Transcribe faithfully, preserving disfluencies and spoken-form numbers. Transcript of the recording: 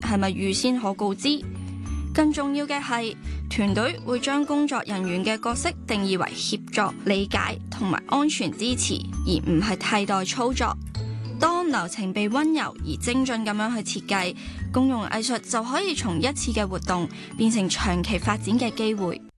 係咪預先可告知。更重要嘅係，團隊會將工作人員嘅角色定義為協作、理解同埋安全支持，而唔係替代操作。當流程被溫柔而精準咁樣去設計，共融藝術就可以從一次嘅活動變成長期發展嘅機會。